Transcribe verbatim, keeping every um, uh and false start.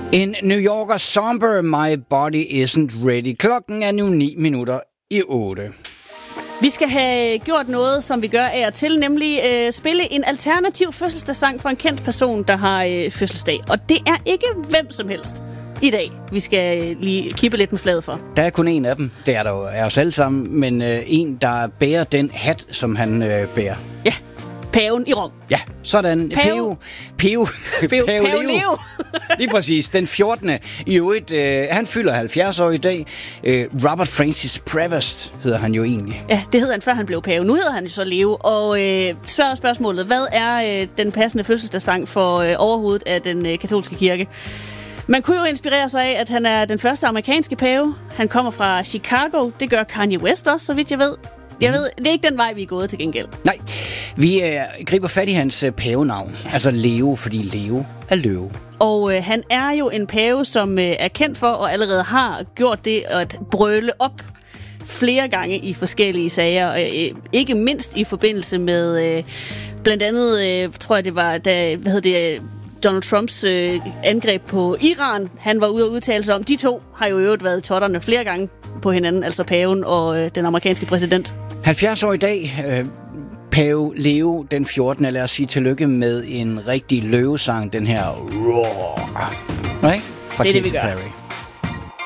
En New Yorker somber, my body isn't ready. Klokken er nu ni minutter i otte. Vi skal have gjort noget, som vi gør af og til, nemlig øh, spille en alternativ fødselsdagssang for en kendt person, der har øh, fødselsdag. Og det er ikke hvem som helst i dag, vi skal øh, lige kippe lidt med fladet for. Der er kun en af dem. Det er der jo af os alle sammen. Men øh, en, der bærer den hat, som han øh, bærer. Ja. Paven i Rom. Ja, sådan. Peo. Peo. Peo. Peo Leo. Lige præcis. Den fjortende I øvrigt, øh, han fylder halvfjerds år i dag. Øh, Robert Francis Prevost hedder han jo egentlig. Ja, det hedder han, før han blev pave. Nu hedder han jo så Leo. Og øh, spørger spørgsmålet, hvad er øh, den passende fødselsdagssang for øh, overhovedet af den øh, katolske kirke? Man kunne jo inspirere sig af, at han er den første amerikanske pave. Han kommer fra Chicago. Det gør Kanye West også, så vidt jeg ved. Jeg ved, det er ikke den vej, vi er gået til gengæld. Nej, vi øh, griber fat i hans øh, pavenavn. Altså Leo, fordi Leo er løve. Og øh, han er jo en pave, som øh, er kendt for og allerede har gjort det at brøle op flere gange i forskellige sager. Øh, ikke mindst i forbindelse med øh, blandt andet, øh, tror jeg det var, da, hvad hedder det, Donald Trumps øh, angreb på Iran. Han var ude og udtale sig om. De to har jo i øvrigt været totterne flere gange på hinanden, altså paven og øh, den amerikanske præsident. halvfjerds år i dag, øh, pave Leo den fjortende. Lad os sige tillykke med en rigtig løvesang, den her Roar. Right? Fra Det er det, vi Katy gør. Perry.